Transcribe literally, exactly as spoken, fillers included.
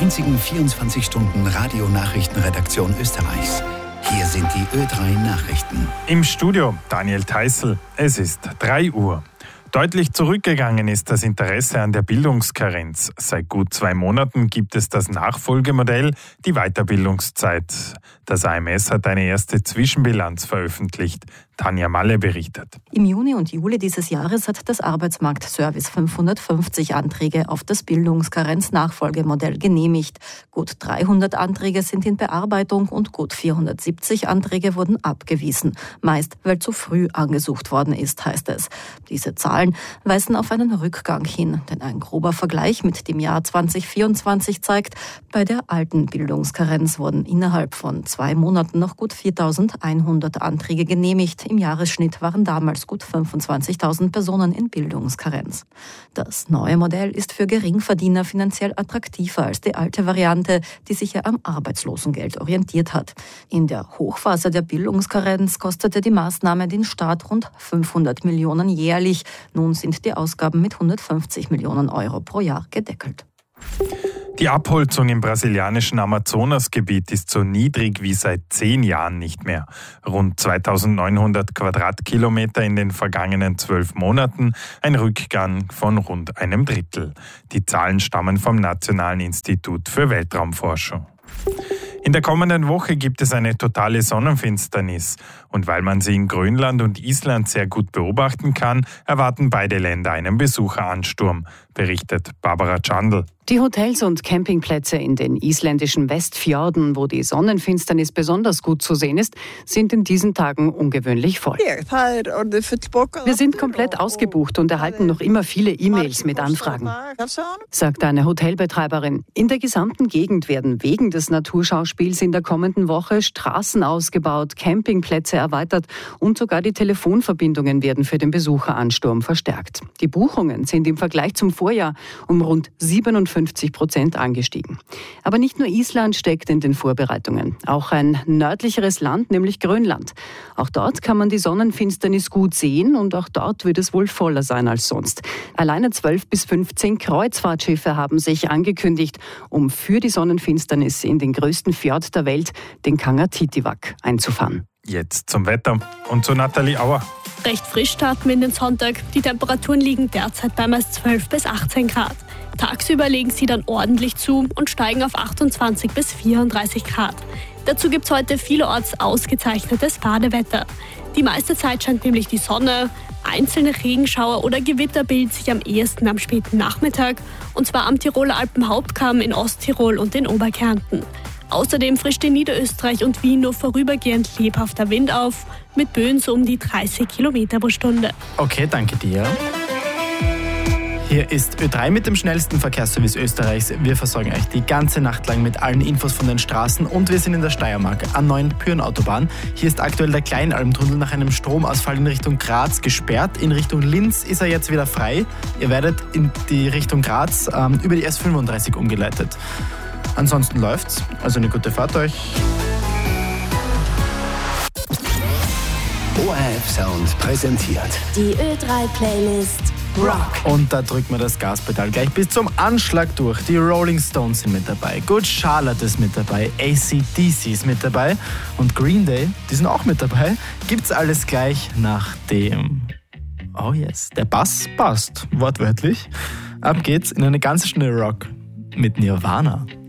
einzigen vierundzwanzig Stunden Radionachrichtenredaktion Österreichs. Hier sind die Ö drei Nachrichten. Im Studio Daniel Theißl. Es ist drei Uhr. Deutlich zurückgegangen ist das Interesse an der Bildungskarenz. Seit gut zwei Monaten gibt es das Nachfolgemodell, die Weiterbildungszeit. Das A M S hat eine erste Zwischenbilanz veröffentlicht. Tanja Malle berichtet. Im Juni und Juli dieses Jahres hat das Arbeitsmarktservice fünfhundertfünfzig Anträge auf das Bildungskarenz-Nachfolgemodell genehmigt. Gut dreihundert Anträge sind in Bearbeitung und gut vierhundertsiebzig Anträge wurden abgewiesen. Meist, weil zu früh angesucht worden ist, heißt es. Diese Zahlen weisen auf einen Rückgang hin, denn ein grober Vergleich mit dem Jahr zwanzig vierundzwanzig zeigt, bei der alten Bildungskarenz wurden innerhalb von zwei Monaten noch gut viertausendeinhundert Anträge genehmigt. Im Jahresschnitt waren damals gut fünfundzwanzigtausend Personen in Bildungskarenz. Das neue Modell ist für Geringverdiener finanziell attraktiver als die alte Variante, die sich ja am Arbeitslosengeld orientiert hat. In der Hochphase der Bildungskarenz kostete die Maßnahme den Staat rund fünfhundert Millionen jährlich. Nun sind die Ausgaben mit hundertfünfzig Millionen Euro pro Jahr gedeckelt. Die Abholzung im brasilianischen Amazonasgebiet ist so niedrig wie seit zehn Jahren nicht mehr. Rund zweitausendneunhundert Quadratkilometer in den vergangenen zwölf Monaten, ein Rückgang von rund einem Drittel. Die Zahlen stammen vom Nationalen Institut für Weltraumforschung. In der kommenden Woche gibt es eine totale Sonnenfinsternis. Und weil man sie in Grönland und Island sehr gut beobachten kann, erwarten beide Länder einen Besucheransturm, berichtet Barbara Chandl. Die Hotels und Campingplätze in den isländischen Westfjorden, wo die Sonnenfinsternis besonders gut zu sehen ist, sind in diesen Tagen ungewöhnlich voll. Wir sind komplett ausgebucht und erhalten noch immer viele E-Mails mit Anfragen, sagt eine Hotelbetreiberin. In der gesamten Gegend werden wegen des Naturschauspiels in der kommenden Woche Straßen ausgebaut, Campingplätze erweitert und sogar die Telefonverbindungen werden für den Besucheransturm verstärkt. Die Buchungen sind im Vergleich zum Vorjahr um rund siebenundfünfzig Prozent angestiegen. Aber nicht nur Island steckt in den Vorbereitungen. Auch ein nördlicheres Land, nämlich Grönland. Auch dort kann man die Sonnenfinsternis gut sehen und auch dort wird es wohl voller sein als sonst. Alleine zwölf bis fünfzehn Kreuzfahrtschiffe haben sich angekündigt, um für die Sonnenfinsternis in den größten Fjord der Welt, den Kangertitivak, einzufahren. Jetzt zum Wetter und zu Nathalie Auer. Recht frisch starten wir in den Sonntag. Die Temperaturen liegen derzeit bei meist zwölf bis achtzehn Grad. Tagsüber legen sie dann ordentlich zu und steigen auf achtundzwanzig bis vierunddreißig Grad. Dazu gibt es heute vielerorts ausgezeichnetes Badewetter. Die meiste Zeit scheint nämlich die Sonne. Einzelne Regenschauer oder Gewitter bilden sich am ehesten am späten Nachmittag, und zwar am Tiroler Alpenhauptkamm, in Osttirol und in Oberkärnten. Außerdem frischt in Niederösterreich und Wien nur vorübergehend lebhafter Wind auf, mit Böen so um die dreißig Kilometer pro Stunde. Okay, danke dir. Hier ist Ö drei mit dem schnellsten Verkehrsservice Österreichs. Wir versorgen euch die ganze Nacht lang mit allen Infos von den Straßen und wir sind in der Steiermark an neuen Pyrenautobahn. Hier ist aktuell der Kleinalmtunnel nach einem Stromausfall in Richtung Graz gesperrt. In Richtung Linz ist er jetzt wieder frei. Ihr werdet in die Richtung Graz ähm, über die S fünfunddreißig umgeleitet. Ansonsten läuft's, also eine gute Fahrt euch. O R F Sound präsentiert die Ö drei Playlist Rock. Und da drückt man das Gaspedal gleich bis zum Anschlag durch. Die Rolling Stones sind mit dabei, Good Charlotte ist mit dabei, A C D C ist mit dabei und Green Day, die sind auch mit dabei. Gibt's alles gleich nach dem... Oh yes, der Bass passt, wortwörtlich. Ab geht's in eine ganze Stunde Rock mit Nirvana.